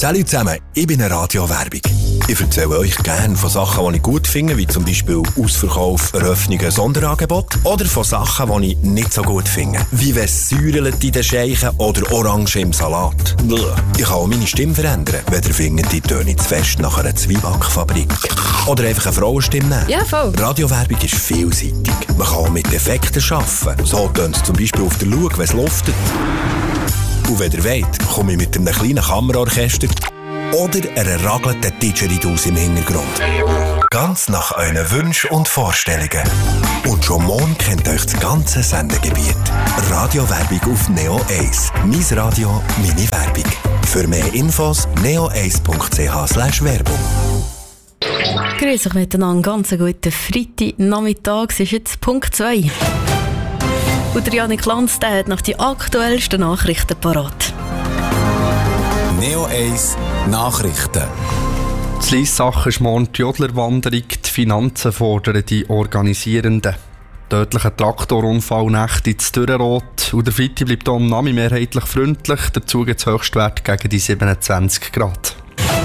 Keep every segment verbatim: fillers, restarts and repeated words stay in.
Salut zusammen, ich bin eine Radiowerbung. Ich erzähle euch gerne von Sachen, die ich gut finde, wie zum Beispiel Ausverkauf, Eröffnungen, Sonderangebote. Oder von Sachen, die ich nicht so gut finde, wie wenn es säurelt in den Scheichen oder Orange im Salat. Ich kann auch meine Stimme verändern, wenn ihr findet, die töne zu fest nach einer Zwiebackfabrik. Oder einfach eine Frauenstimme nehmen. Ja, voll. Radiowerbung ist vielseitig. Man kann auch mit Effekten arbeiten. So tönt es zum Beispiel auf der Schau, wenn es luftet. Und wenn ihr wollt, komme ich mit einem kleinen Kammerorchester oder einer ragelnden Didgeridoo im Hintergrund. Ganz nach euren Wünschen und Vorstellungen. Und schon morgen kennt euch das ganze Sendegebiet. Radiowerbung auf Neo eins. Mein Radio, meine Werbung. Für mehr Infos neo eins punkt c h slash werbung. Grüß euch miteinander, ganz guten Freitagnachmittag. Es ist jetzt Punkt zwei. Und der Janik Lanz, der hat noch die aktuellsten Nachrichten parat. Neo eins Nachrichten. Die Liessach ist morgen die Jodlerwanderung. Die Finanzen fordern die Organisierenden. Tödlicher Traktorunfall Nacht ins Dürrenrot. Und der Freitag bleibt am Nami mehrheitlich freundlich. Dazu gibt es Höchstwert gegen die siebenundzwanzig Grad.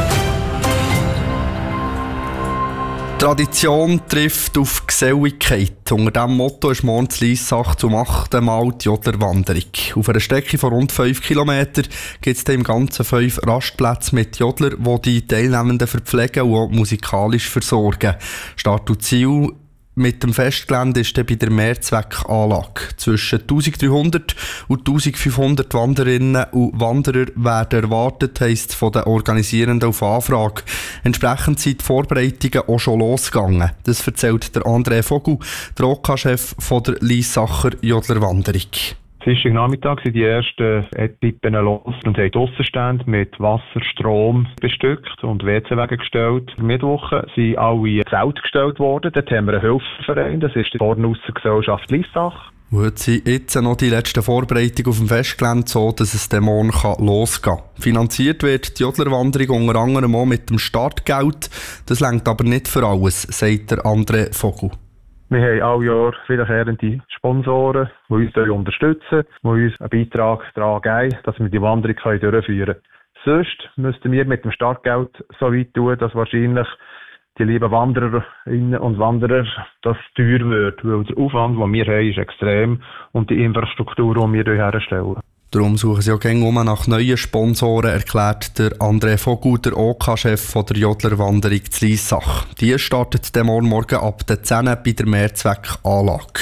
Tradition trifft auf Geselligkeit. Unter diesem Motto ist morgen in Liessach zum achten Mal die Jodlerwanderung. Auf einer Strecke von rund fünf Kilometern gibt es im Ganzen fünf Rastplätze mit Jodler, die die Teilnehmenden verpflegen und auch musikalisch versorgen. Start und Ziel mit dem Festgelände ist dann bei der Mehrzweckanlage. Zwischen eintausenddreihundert und eintausendfünfhundert Wanderinnen und Wanderer werden erwartet, heisst es von den Organisierenden auf Anfrage. Entsprechend sind die Vorbereitungen auch schon losgegangen. Das erzählt der André Vogel, der O K-Chef der Liessacher Jodlerwanderung. Dienstagnachmittag sind die ersten Etappen los und haben Aussenstände mit Wasser, Strom bestückt und W C-Wege gestellt. Mittwoch sind alle Zelte gestellt worden. Dort haben wir einen Hilfsverein, das ist die Dornaussengesellschaft Liessach. Und heute sind jetzt noch die letzten Vorbereitungen auf dem Festgelände, so dass es den morgen losgehen kann. Finanziert wird die Jodlerwanderung unter anderem auch mit dem Startgeld. Das reicht aber nicht für alles, sagt der André Vogel. Wir haben alle Jahr wiederkehrende Sponsoren, die uns unterstützen, die uns einen Beitrag daran geben, dass wir die Wanderung durchführen können. Sonst müssten wir mit dem Startgeld so weit tun, dass wahrscheinlich die lieben Wandererinnen und Wanderer das teuer wird, weil der Aufwand, den wir haben, ist extrem und die Infrastruktur, die wir hier herstellen. Darum suchen sie auch gerne nach neuen Sponsoren, erklärt der André Vogel, der O K-Chef der Jodlerwanderung zu Liessach. Die startet dann morgen Morgen ab der zehn bei der Mehrzweckanlage.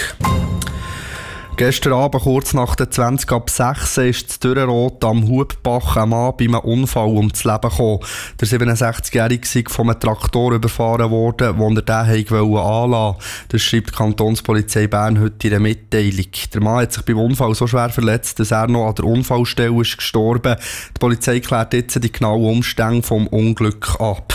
Gestern Abend, kurz nach der zwanzig ab sechs, ist das Dürrenrot am Hubbach ein Mann bei einem Unfall ums Leben gekommen. Der siebenundsechzigjährige sei von einem Traktor überfahren worden, wo er den anlassen wollte. Das schreibt die Kantonspolizei Bern heute in einer Mitteilung. Der Mann hat sich beim Unfall so schwer verletzt, dass er noch an der Unfallstelle ist gestorben. Die Polizei klärt jetzt die genauen Umstände vom Unglück ab.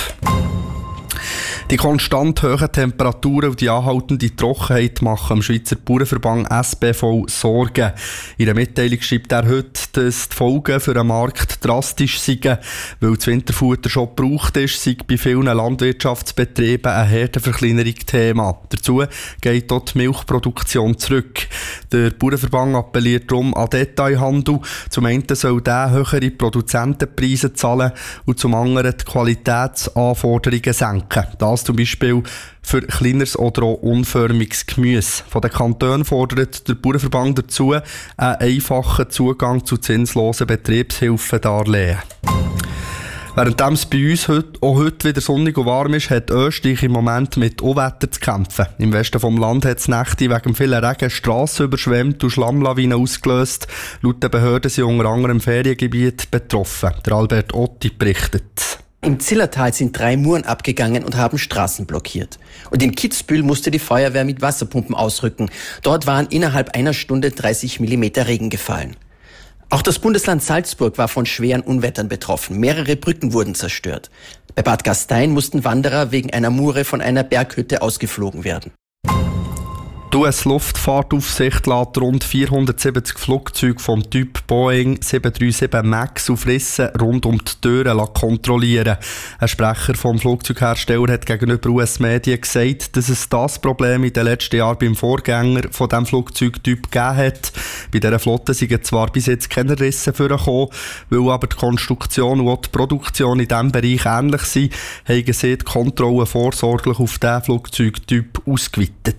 Die konstant hohen Temperaturen und die anhaltende Trockenheit machen dem Schweizer Bauernverband S B V Sorgen. In einer Mitteilung schreibt er heute, dass die Folgen für den Markt drastisch seien, weil das Winterfutter schon gebraucht ist, sei bei vielen Landwirtschaftsbetrieben eine Herdenverkleinerung Thema. Dazu geht dort die Milchproduktion zurück. Der Bauernverband appelliert darum an den Detailhandel. Zum einen soll der höhere Produzentenpreise zahlen und zum anderen die Qualitätsanforderungen senken. Das zum Beispiel für kleineres oder auch unförmiges Gemüse. Von den Kantonen fordert der Bauernverband dazu einen einfachen Zugang zu zinslosen Betriebshilfendarlehen. Während es bei uns heute, auch heute wieder sonnig und warm ist, hat Österreich im Moment mit Unwetter zu kämpfen. Im Westen des Landes hat es Nächte wegen vielen Regen Strassen überschwemmt und Schlammlawinen ausgelöst. Laut den Behörden sind unter anderem Feriengebiete betroffen. Der Albert Otti berichtet. Im Zillertal sind drei Muren abgegangen und haben Straßen blockiert. Und in Kitzbühel musste die Feuerwehr mit Wasserpumpen ausrücken. Dort waren innerhalb einer Stunde dreißig Millimeter Regen gefallen. Auch das Bundesland Salzburg war von schweren Unwettern betroffen. Mehrere Brücken wurden zerstört. Bei Bad Gastein mussten Wanderer wegen einer Mure von einer Berghütte ausgeflogen werden. Die U S-Luftfahrtaufsicht lässt rund vierhundertsiebzig Flugzeuge vom Typ Boeing sieben drei sieben MAX auf Rissen rund um die Türen kontrollieren. Ein Sprecher vom Flugzeughersteller hat gegenüber U S-Medien gesagt, dass es das Problem in den letzten Jahren beim Vorgänger von diesem Flugzeugtyp gegeben hat. Bei dieser Flotte sind zwar bis jetzt keine Risse vorgekommen, weil aber die Konstruktion und auch die Produktion in diesem Bereich ähnlich sind, haben sie die Kontrollen vorsorglich auf diesen Flugzeugtyp ausgeweitet.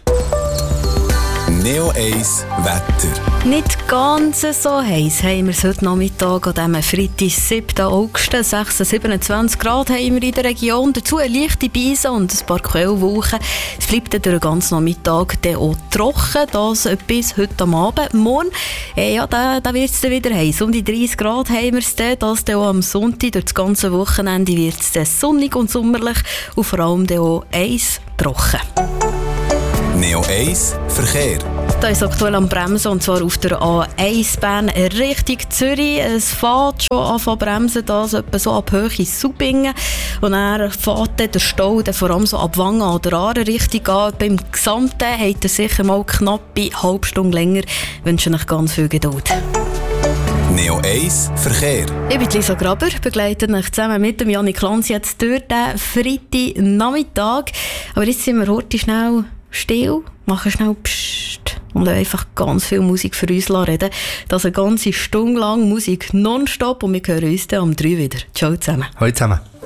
Neo eins Wetter. Nicht ganz so heiß haben wir es heute Nachmittag an diesem Freitag, siebten August. sechsundzwanzig, siebenundzwanzig Grad haben wir in der Region. Dazu eine leichte Beise und ein paar Quellwolken. Es bleibt dann den ganzen Nachmittag dann auch trocken. Das bis heute am Abend. Morgen äh, ja, da, da wird es dann wieder heiß. Um die dreißig Grad haben wir es dann. Das dann auch am Sonntag. Durch das ganze Wochenende wird es dann sonnig und sommerlich. Und vor allem dann auch eins trocken. Neo eins Verkehr. Da ist aktuell am Bremsen, und zwar auf der A eins Bern Richtung Zürich. Es fährt schon an zu bremsen, das etwa so ab Höhe Subingen. Und dann fährt der Stau dann vor allem so ab Wangen an der Aare Richtung an. Beim Gesamten hat er sicher mal knapp eine halbe Stunde länger. Ich wünsche euch ganz viel Geduld. Neo eins Verkehr. Ich bin Lisa Graber, begleite euch zusammen mit dem Janik Lanz jetzt durch den Freitagnachmittag. Aber jetzt sind wir heute schnell still, machen schnell Psst und lassen einfach ganz viel Musik für uns reden. Das eine ganze Stunde lang Musik nonstop und wir hören uns dann um drei wieder. Ciao zusammen. Hallo zusammen.